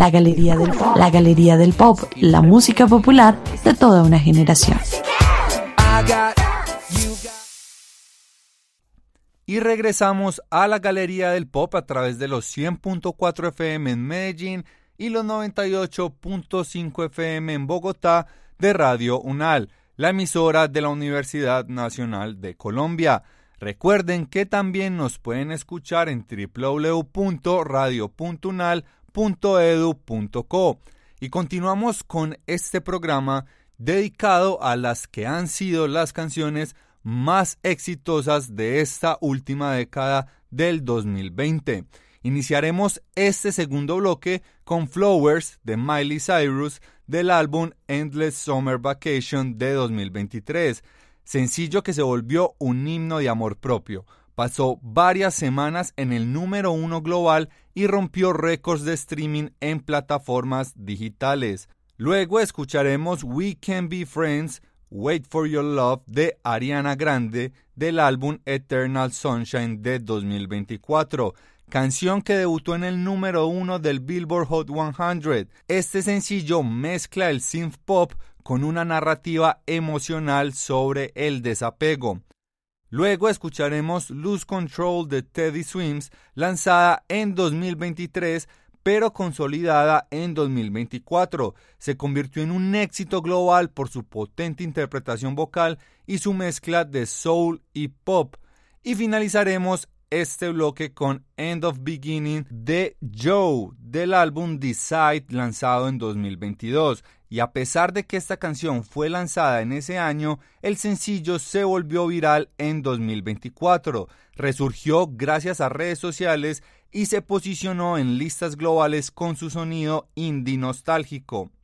La Galería del Pop, la música popular de toda una generación. Y regresamos a la Galería del Pop a través de los 100.4 FM en Medellín y los 98.5 FM en Bogotá de Radio UNAL, la emisora de la Universidad Nacional de Colombia. Recuerden que también nos pueden escuchar en www.radio.unal.edu.co. Y continuamos con este programa dedicado a las que han sido las canciones más exitosas de esta última década del 2020. Iniciaremos este segundo bloque con Flowers de Miley Cyrus del álbum Endless Summer Vacation de 2023, sencillo que se volvió un himno de amor propio. Pasó varias semanas en el número 1 global y rompió récords de streaming en plataformas digitales. Luego escucharemos We Can Be Friends, Wait for Your Love de Ariana Grande del álbum Eternal Sunshine de 2024, canción que debutó en el número 1 del Billboard Hot 100. Este sencillo mezcla el synth pop con una narrativa emocional sobre el desapego. Luego escucharemos Lose Control de Teddy Swims, lanzada en 2023, pero consolidada en 2024. Se convirtió en un éxito global por su potente interpretación vocal y su mezcla de soul y pop. Y finalizaremos este bloque con End of Beginning de Joe, del álbum Decide, lanzado en 2022. Y a pesar de que esta canción fue lanzada en ese año, el sencillo se volvió viral en 2024. Resurgió gracias a redes sociales y se posicionó en listas globales con su sonido indie nostálgico.